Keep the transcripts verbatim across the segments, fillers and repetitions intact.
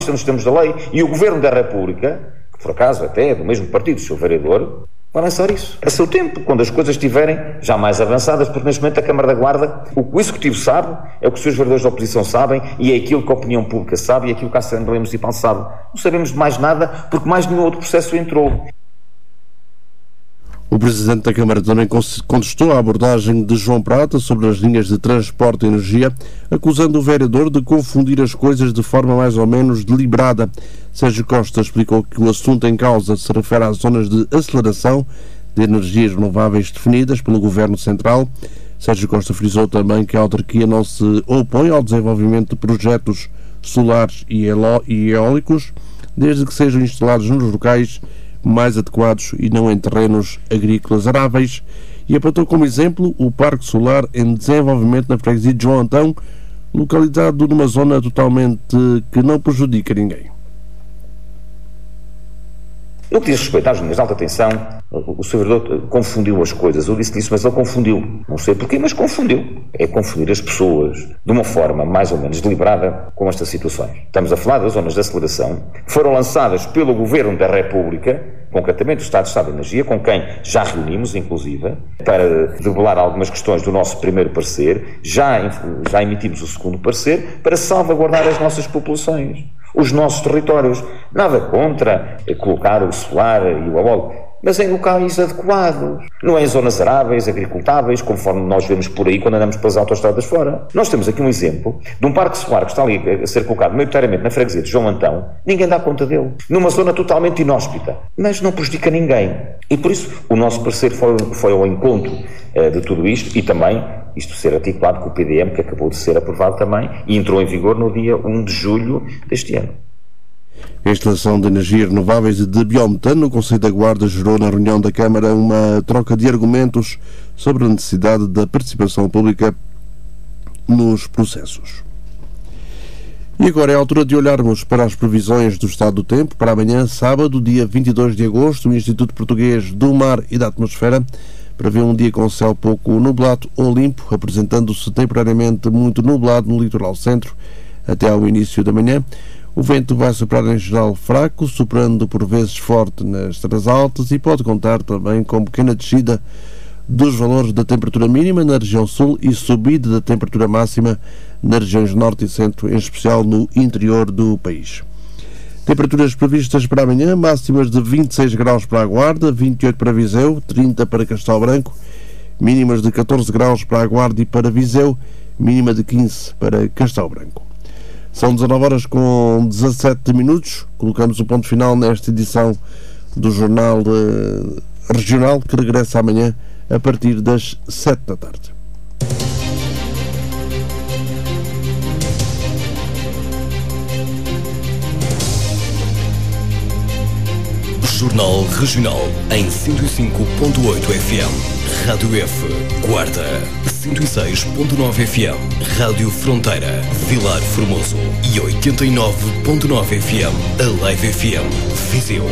nos termos da lei, e o Governo da República, que por acaso até é do mesmo partido, o seu vereador, vai lançar isso a seu tempo, quando as coisas estiverem já mais avançadas, porque neste momento a Câmara da Guarda, o que o Executivo sabe, é o que os seus vereadores da oposição sabem, e é aquilo que a opinião pública sabe, e é aquilo que a Assembleia Municipal sabe. Não sabemos de mais nada, porque mais nenhum outro processo entrou. O Presidente da Câmara também contestou a abordagem de João Prata sobre as linhas de transporte e energia, acusando o vereador de confundir as coisas de forma mais ou menos deliberada. Sérgio Costa explicou que o assunto em causa se refere às zonas de aceleração de energias renováveis definidas pelo Governo Central. Sérgio Costa frisou também que a autarquia não se opõe ao desenvolvimento de projetos solares e eólicos, desde que sejam instalados nos locais mais adequados e não em terrenos agrícolas aráveis, e apontou como exemplo o Parque Solar em desenvolvimento na freguesia de João Antão, localizado numa zona totalmente que não prejudica ninguém. No que diz respeito às linhas de alta tensão, o senhor vereador confundiu as coisas. Eu disse isso, mas ele confundiu. Não sei porquê, mas confundiu. É confundir as pessoas de uma forma mais ou menos deliberada com estas situações. Estamos a falar das zonas de aceleração que foram lançadas pelo Governo da República, concretamente o Estado de Estado de Energia, com quem já reunimos, inclusive, para debelar algumas questões do nosso primeiro parecer. Já, já emitimos o segundo parecer para salvaguardar as nossas populações, os nossos territórios. Nada contra colocar o solar e o eólico, mas em locais adequados, não é em zonas aráveis, agricultáveis, conforme nós vemos por aí quando andamos pelas autoestradas fora. Nós temos aqui um exemplo de um parque solar que está ali a ser colocado maioritariamente na freguesia de João Antão, ninguém dá conta dele, numa zona totalmente inóspita, mas não prejudica ninguém. E por isso o nosso parecer foi, foi ao encontro uh, de tudo isto, e também isto ser articulado com o P D M, que acabou de ser aprovado também e entrou em vigor no dia primeiro de julho deste ano. A instalação de energias renováveis e de biometano no Conselho da Guarda gerou na reunião da Câmara uma troca de argumentos sobre a necessidade da participação pública nos processos. E agora é a altura de olharmos para as previsões do estado do tempo para amanhã, sábado, dia vinte e dois de agosto. O Instituto Português do Mar e da Atmosfera prevê um dia com céu pouco nublado ou limpo, apresentando-se temporariamente muito nublado no litoral centro até ao início da manhã. O vento vai soprar em geral fraco, soprando por vezes forte nas terras altas, e pode contar também com pequena descida dos valores da temperatura mínima na região sul e subida da temperatura máxima nas regiões norte e centro, em especial no interior do país. Temperaturas previstas para amanhã, máximas de vinte e seis graus para a Guarda, vinte e oito para Viseu, trinta para Castelo Branco, mínimas de catorze graus para a Guarda e para Viseu, mínima de quinze para Castelo Branco. São dezanove horas com dezassete minutos. Colocamos o ponto final nesta edição do Jornal uh, Regional, que regressa amanhã a partir das sete da tarde. Jornal Regional em cento e cinco ponto oito F M. Rádio F, Guarda, cento e seis ponto nove F M. Rádio Fronteira, Vilar Formoso e oitenta e nove ponto nove F M. A Live F M, Viseu.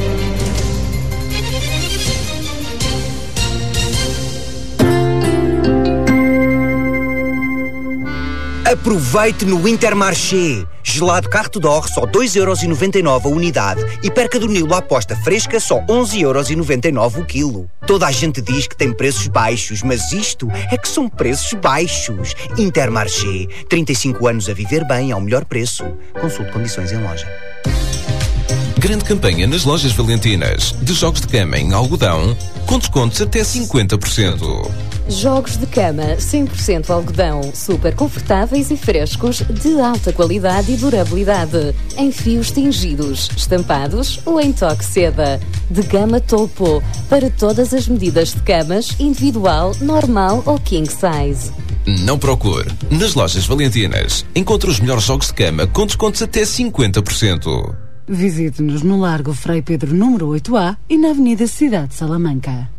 Aproveite no Intermarché. Gelado Carto d'Or só dois euros e noventa e nove a unidade e perca do Nilo à aposta fresca só onze euros e noventa e nove o quilo. Toda a gente diz que tem preços baixos, mas isto é que são preços baixos. Intermarché. trinta e cinco anos a viver bem ao melhor preço. Consulte condições em loja. Grande campanha nas lojas Valentinas de jogos de cama em algodão com descontos até cinquenta por cento. Jogos de cama cem por cento algodão, super confortáveis e frescos, de alta qualidade e durabilidade, em fios tingidos, estampados ou em toque seda, de gama topo, para todas as medidas de camas, individual, normal ou king size. Não procure. Nas lojas Valentinas encontre os melhores jogos de cama com descontos até cinquenta por cento. Visite-nos no Largo Frei Pedro número oito A e na Avenida Cidade de Salamanca.